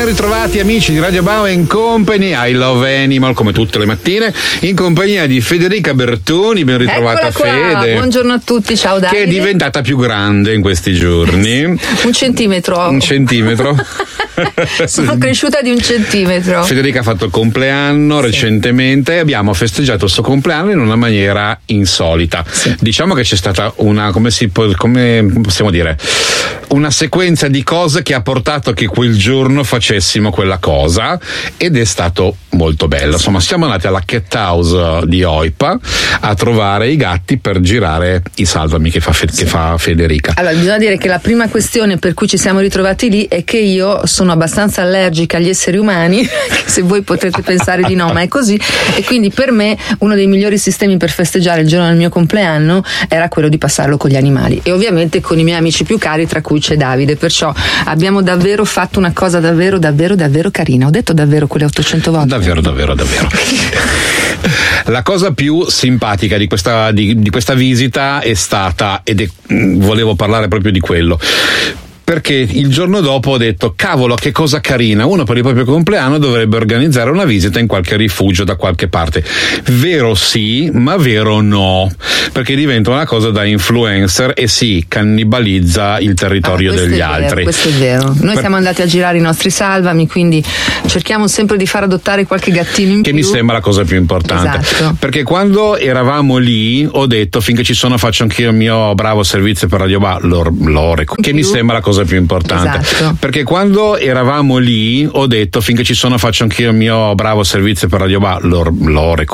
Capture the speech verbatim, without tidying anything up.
Ben ritrovati amici di Radio Bauer and Company, I Love Animal, come tutte le mattine, in compagnia di Federica Bertoni. Ben ritrovata Fede. Buongiorno a tutti, ciao Davide. Che è diventata più grande in questi giorni. Un centimetro. Un centimetro. Sono cresciuta di un centimetro. Federica ha fatto il compleanno sì. recentemente e abbiamo festeggiato il suo compleanno in una maniera insolita. Sì. Diciamo che c'è stata una, come si può, come possiamo dire, una sequenza di cose che ha portato che quel giorno facessimo quella cosa ed è stato molto bello. Insomma, siamo andati alla Cat House di Oipa a trovare i gatti per girare i Salvami che fa, Fe- sì. che fa Federica. Allora, bisogna dire che la prima questione per cui ci siamo ritrovati lì è che io sono abbastanza allergica agli esseri umani, se voi potete pensare di no, ma è così, e quindi per me uno dei migliori sistemi per festeggiare il giorno del mio compleanno era quello di passarlo con gli animali e ovviamente con i miei amici più cari, tra cui c'è Davide, perciò abbiamo davvero fatto una cosa davvero davvero davvero carina. Ho detto davvero quelle ottocento volte? Davvero davvero davvero La cosa più simpatica di questa, di, di questa visita è stata, ed è, volevo parlare proprio di quello, perché il giorno dopo ho detto cavolo che cosa carina, uno per il proprio compleanno dovrebbe organizzare una visita in qualche rifugio da qualche parte. Vero sì, ma vero no, perché diventa una cosa da influencer e si cannibalizza il territorio ah, degli vero, altri. Questo è vero. Noi per... siamo andati a girare i nostri Salvami, quindi cerchiamo sempre di far adottare qualche gattino in che più. Che mi sembra la cosa più importante. Esatto. Perché quando eravamo lì ho detto finché ci sono faccio anch'io il mio bravo servizio per Radio Bar, l'ore, che più. mi sembra la cosa più importante. Esatto. Perché quando eravamo lì ho detto finché ci sono faccio anch'io il mio bravo servizio per Radio Bar, l'ore,